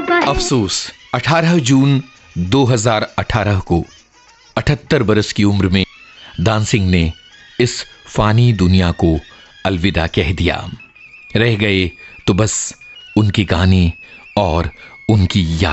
जाता है। अफसोस 18 जून 2018 को 78 बरस की उम्र में दान सिंह ने इस फानी दुनिया को अलविदा कह दिया। रह गए तो बस उनके गाने और उनकी याद।